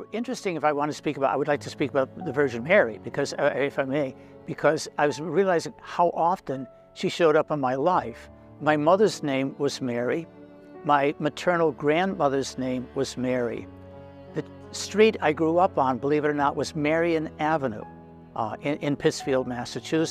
Interesting, if I want to speak about, I would like to speak about the Virgin Mary, because, if I may, because I was realizing how often she showed up in my life. My mother's name was Mary. My maternal grandmother's name was Mary. The street I grew up on, believe it or not, was Marion Avenue in Pittsfield, Massachusetts.